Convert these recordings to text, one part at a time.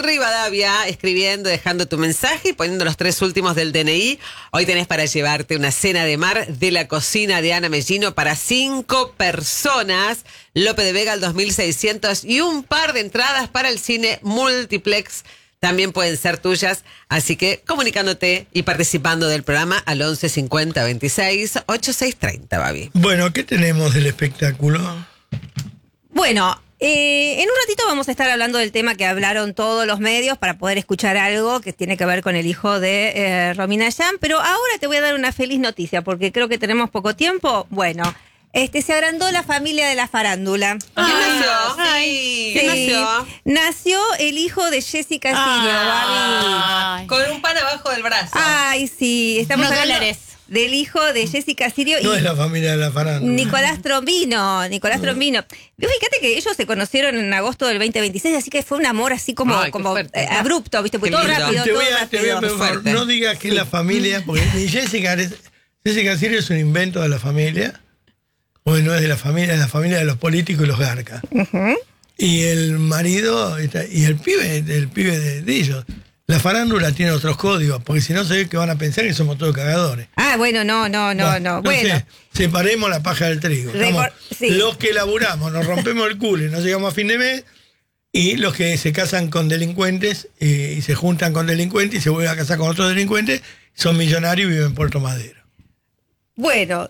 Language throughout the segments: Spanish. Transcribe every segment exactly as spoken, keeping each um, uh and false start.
Rivadavia, escribiendo, dejando tu mensaje y poniendo los tres últimos del D N I. Hoy tenés para llevarte una cena de mar de la cocina de Ana Mellino para cinco personas. Lope de Vega al dos mil seiscientos y un par de entradas para el cine Multiplex también pueden ser tuyas. Así que comunicándote y participando del programa al once cincuenta veintiséis ochenta y seis treinta, Babi. Bueno, ¿qué tenemos del espectáculo? Bueno, eh, en un ratito vamos a estar hablando del tema que hablaron todos los medios para poder escuchar algo que tiene que ver con el hijo de eh, Romina Yan. Pero ahora te voy a dar una feliz noticia porque creo que tenemos poco tiempo. Bueno, este se agrandó la familia de la farándula. ¿Quién nació? Ay, ¿Quién sí. nació? Nació el hijo de Jessica Sirio, Babi. Con un pan abajo del brazo. Ay, sí, estamos Unos hablando dólares. del hijo de Jessica Sirio No y es la familia de la farándula. Nicolás Trombino. Nicolás Trombino. Fíjate que ellos se conocieron en agosto del veinte veintiséis, así que fue un amor así como, Ay, qué como fuerte. eh, abrupto, ¿viste? Porque Qué todo lindo. rápido, te todo voy a, te voy a rápido. por favor, Fuerte. no digas que es la familia, porque ni Jessica, es- Jessica Sirio es un invento de la familia, porque no es de la familia, es la familia de los políticos y los garcas. Ujú. Y el marido está- y el pibe, el pibe de, de ellos. La farándula tiene otros códigos, porque si no se ve que van a pensar que somos todos cagadores. Ah, bueno, no, no, no, no. Bueno, entonces, separemos la paja del trigo. Estamos Recor- sí. los que laburamos, nos rompemos el culo y no llegamos a fin de mes, y los que se casan con delincuentes eh, y se juntan con delincuentes y se vuelven a casar con otros delincuentes, son millonarios y viven en Puerto Madero. bueno,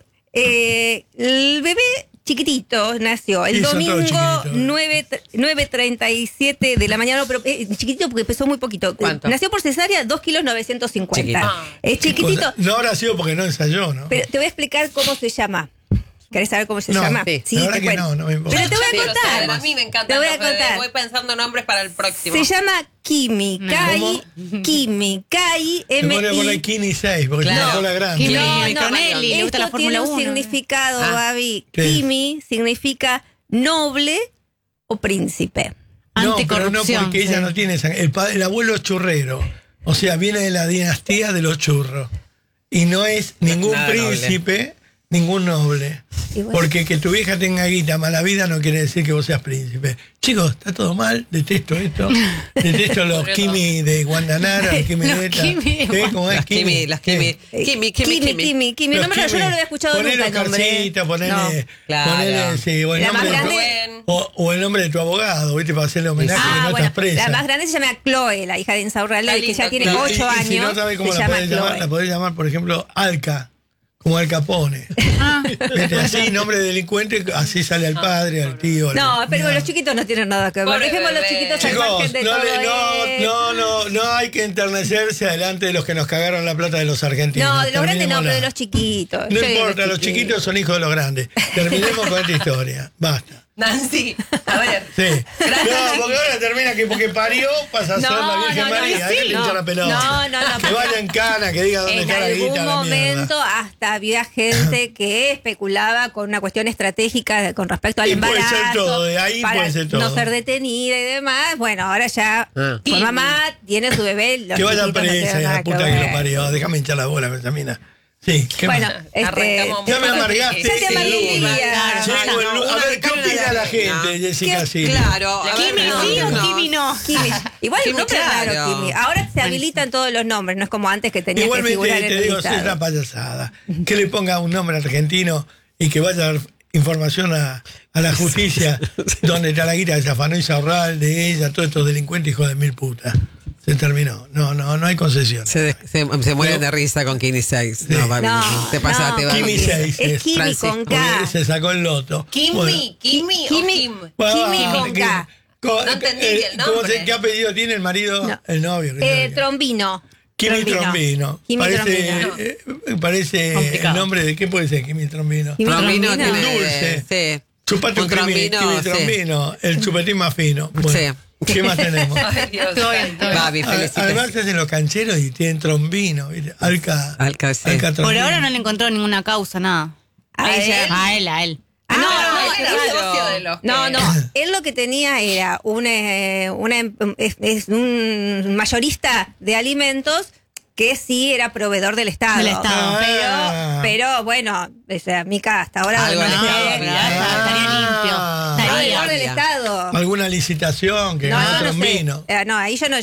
eh, el bebé chiquitito nació el Sí, son todos domingo chiquititos. nueve, nueve treinta y siete de la mañana, no, pero eh, chiquitito porque pesó muy poquito. ¿Cuánto? Eh, Nació por cesárea dos kilos novecientos cincuenta. Chiquito. Es chiquitito. Cosa- no habrá sido porque no ensayó, ¿no? Pero te voy a explicar cómo se llama. ¿Querés saber cómo se No, llama? sí. La verdad te que cuento. no, no me importa. Pero te voy Sí, a lo sé, contar. a mí me encanta. Te voy a lo que- contar. Voy pensando nombres para el próximo. Se llama Kimi. No. Kai. Kimi. Kai. Se M pone a poner I. Kini seis, porque Claro. tiene la cola grande. Kimi. No, Kimi no, Conelli, le gusta la esto Fórmula tiene un uno. significado, Ah. Babi. ¿Qué es? Kimi significa noble o príncipe. No, pero no Anticorrupción, porque ella sí. no tiene sangre. El, pa- el abuelo es churrero. O sea, viene de la dinastía de los churros. Y no es ningún Nada príncipe, ningún noble. Y bueno. Porque que tu vieja tenga guita, mala vida, no quiere decir que vos seas príncipe. Chicos, está todo mal, detesto esto. Detesto los Kimi de Guandanara, los Kimi Los de esta. Kimi de ¿Eh? ¿Cómo es Las Kimi, las Kimi. Eh, Kimi, Kimi, Kimi, Kimi. Kimi, Kimi. No, Los me lo- yo Kimi. no lo había escuchado Ponele nunca el nombre. Oscarcito, ponele, No. Claro. ponele, sí, o el La más nombre de tu- grande- o, o el nombre de tu abogado, ¿viste? Para hacerle homenaje que Ah, no bueno, estás presa. la más grande se llama Chloe, la hija de Insaurralde, Está que ya lindo, tiene Chloe. ocho Y- y años. si no sabes cómo se la llama podés llamar, Chloe. la podés llamar, por ejemplo, Alca, como Al Capone. Ah, ¿Viste? Así, nombre de delincuente, así sale al padre, al tío. al- No, pero Mira. los chiquitos no tienen nada que ver. Pobre Dejemos a los bebé. chiquitos al Chicos, margen de no, todo le- no, esto. no, no, no hay que enternecerse delante de los que nos cagaron la plata de los argentinos. No, de los grandes no, Terminémosla. pero de los chiquitos. No Yo digo importa, los chiquitos son hijos de los grandes. Terminemos con esta historia. Basta. Nancy, a ver. Sí. No, porque ahora termina que porque parió pasa a ser No, la Virgen no, no, María. sí, Hay que le no. hincha la pelota. No, no, no, Que vaya en cana, que diga dónde En está la algún guita, la mierda. momento hasta había gente que especulaba con una cuestión estratégica con respecto al Y puede embarazo. ser todo, de ahí para puede ser todo. no ser detenida y demás. Bueno, ahora ya Ah. su mamá tiene su bebé. Los Que vaya chiquitos no presa tienen y nada la puta que, ver. lo parió. Déjame hinchar la bola, Benjamina. Sí, ¿qué Bueno, más? este, Arrancamos Ya me amargaste. Ya te amargué el el lunes. día. Sí, Bueno, bueno, a una ver, de ¿qué cada opina una la de gente, arena. Jessica? ¿Qué? Sí. Claro. a ver, Kimi no, sí o no. Kimi no. Kimi. Igual Kimi, no claro. raro, Kimi. Ahora se habilitan todos los nombres, no es como antes que tenías que Igualmente figurar en te el digo, listado. es una payasada. Que le ponga un nombre argentino y que vaya a dar información a, a la justicia donde está la guita de Zafanó y Saurral, de ella, todos estos delincuentes hijos de mil putas. Se terminó. No, no, no hay concesión. Se, de- se, se mueren No. de risa con Kimi seis. Sí. No, papi, No, te pasaste, no. papi. Kimi seis Es es Kimi Francisco. con Porque K. se sacó el loto. Kimi, Bueno, Kimi, o Kimi. Kim. Kimi ah, con que- K. co- No entendí eh, el ¿cómo nombre. se- ¿Qué apellido tiene el marido? No. El novio. Eh, Trombino. Kimi Trombino. Kimi Parece, Trombino. eh, parece Complicado. el nombre de qué puede ser Kimi Trombino. Kimi Trombino Trombino. tiene... Dulce. Sí. Chupate un, Un Kimi, trombino, Kimi sí. Trombino, el chupetín más fino. Bueno, Sí. ¿qué más tenemos? Ay, Dios. Todo bien, todo bien. Babi, A- felicitaciones. Además se hacen los cancheros y tienen trombino, ¿viste? Alca, Alca, sí. Alca Por Trombino. ahora no le encontró ninguna causa, nada. A ella. A él, a él. Ah, No, no, él era claro. socio de los que- No, no. Él lo que tenía era una, eh, una em- es, es un mayorista de alimentos que sí era proveedor del Estado. Del Estado. Ah. Pero, pero bueno, o sea, Mica, hasta ahora Algo no le sé. quedaba, pero Ah. estaría limpio. Ah. Estaría Proveedor del Había. Estado. Alguna licitación que No, gane yo no sé. trombino. Eh, no, ahí yo no,